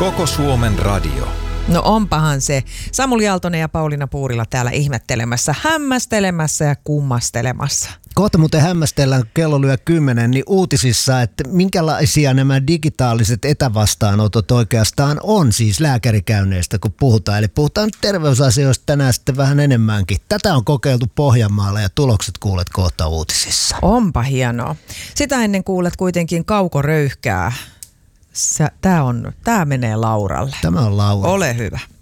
Koko Suomen radio. No onpahan se. Samuli Aaltonen ja Pauliina Puurila täällä ihmettelemässä, hämmästelemässä ja kummastelemassa. Kohta muuten hämmästellään, kun kello lyö 10, niin uutisissa, että minkälaisia nämä digitaaliset etävastaanotot oikeastaan on siis lääkärikäynneistä, kun puhutaan. Eli puhutaan terveysasioista tänään sitten vähän enemmänkin. Tätä on kokeiltu Pohjanmaalla ja tulokset kuulet kohta uutisissa. Onpa hienoa. Sitä ennen kuulet kuitenkin kaukoröyhkää. Tää menee Lauralle. Tämä on Laura. Ole hyvä.